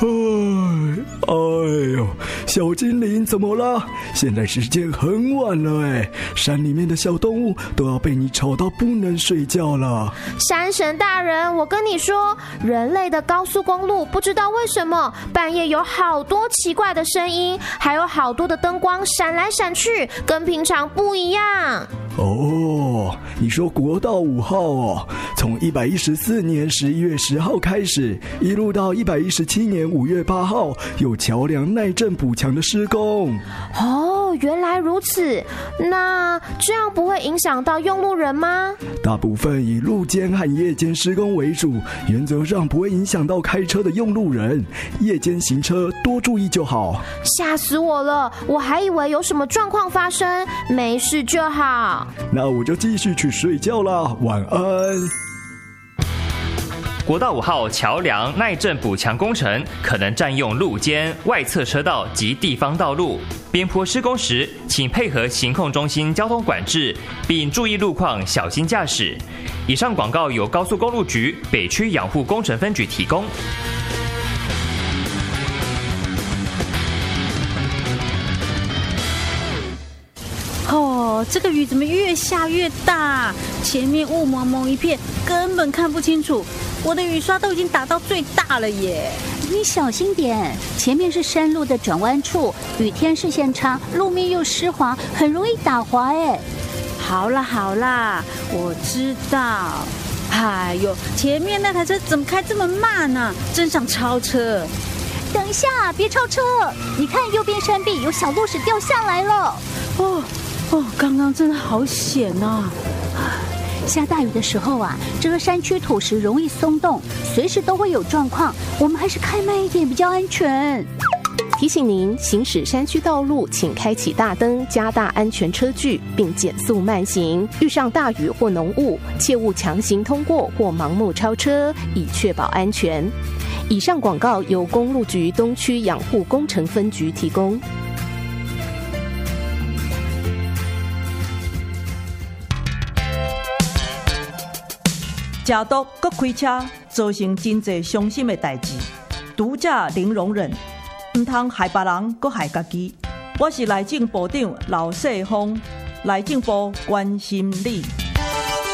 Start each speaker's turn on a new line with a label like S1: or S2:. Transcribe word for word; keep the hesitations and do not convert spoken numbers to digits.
S1: 哎，哎呦，小精灵怎么了？现在时间很晚了哎，山里面的小动物都要被你吵到不能睡觉了。
S2: 山神大人，我跟你说，人类的高速公路不知道为什么半夜有好多奇怪的声音，还有好多的灯光闪来闪去，跟平常不一样。
S1: 哦，你说国道五号哦，从一百一十四年十一月十号开始，一路到一百一十七年五月八号，有桥梁耐震补强的施工。
S2: 哦，原来如此，那这样不会影响到用路人吗？
S1: 大部分以路间和夜间施工为主，原则上不会影响到开车的用路人，夜间行车多注意就好。
S2: 吓死我了，我还以为有什么状况发生，没事就好。
S1: 那我就继续去睡觉啦，晚安。
S3: 国道五号桥梁耐震补强工程可能占用路肩、外侧车道及地方道路。边坡施工时，请配合行控中心交通管制，并注意路况，小心驾驶。以上广告由高速公路局北区养护工程分局提供。
S4: 哦，这个雨怎么越下越大？前面雾蒙蒙一片，根本看不清楚。我的雨刷都已经打到最大了耶！
S5: 你小心点，前面是山路的转弯处，雨天视线差，路面又湿滑，很容易打滑哎。
S4: 好啦好啦，我知道。哎呦，前面那台车怎么开这么慢呢、啊？真想超车！
S5: 等一下，别超车！你看右边山壁有小路石掉下来了。
S4: 哦哦，刚刚真的好险啊！
S5: 下大雨的时候啊，这个山区土石容易松动，随时都会有状况，我们还是开慢一点比较安全。
S2: 提醒您，行驶山区道路，请开启大灯，加大安全车距，并减速慢行。遇上大雨或浓雾，切勿强行通过或盲目超车，以确保安全。以上广告由公路局东区养护工程分局提供。
S6: 食毒搁开车，造成真侪伤心的代志。毒驾零容忍，唔通害别人，搁害家己。我是内政部长刘世峰，内政部关心你。